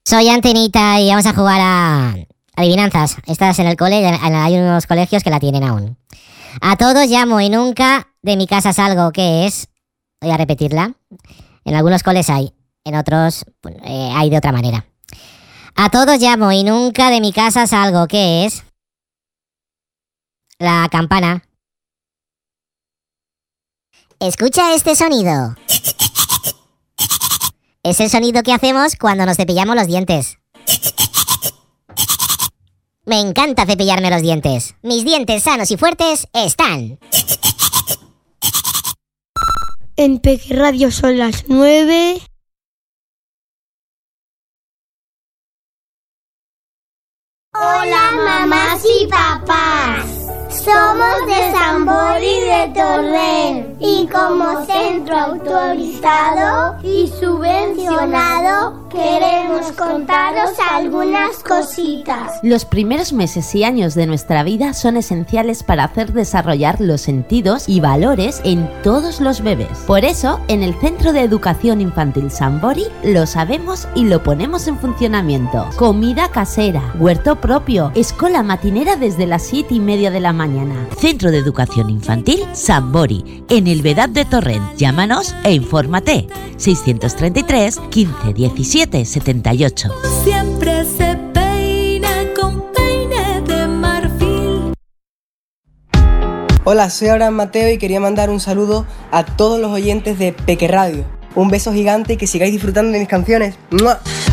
Soy Antenita y vamos a jugar a adivinanzas. Estás en el cole, hay unos colegios que la tienen aún. A todos llamo y nunca de mi casa salgo. ¿Qué es? Voy a repetirla. En algunos coles hay, en otros hay de otra manera. A todos llamo y nunca de mi casa salgo. ¿Qué es? La campana. Escucha este sonido. Es el sonido que hacemos cuando nos cepillamos los dientes. Me encanta cepillarme los dientes. Mis dientes sanos y fuertes están. En Peque Radio son las 9. Hola, mamás y papás. Somos de Sambori de Torrent y como centro autorizado y subvencionado queremos contaros algunas cositas. Los primeros meses y años de nuestra vida son esenciales para hacer desarrollar los sentidos y valores en todos los bebés. Por eso, en el Centro de Educación Infantil Sambori lo sabemos y lo ponemos en funcionamiento. Comida casera, huerto propio, escuela matinera desde las 7:30 de la mañana. Centro de Educación Infantil Sambori, en el Vedad de Torrent. Llámanos e infórmate. 633 15 17 78. Siempre se peina con peine de marfil. Hola, soy Abraham Mateo y quería mandar un saludo a todos los oyentes de Peque Radio. Un beso gigante y que sigáis disfrutando de mis canciones. ¡Mua!